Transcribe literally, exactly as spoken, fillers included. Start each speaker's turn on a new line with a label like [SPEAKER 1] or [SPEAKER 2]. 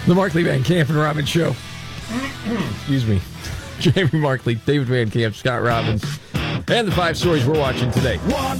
[SPEAKER 1] The Markley, Van Camp, and Robbins Show. Excuse me. Jamie Markley, David Van Camp, Scott Robbins, and the five stories we're watching today.
[SPEAKER 2] One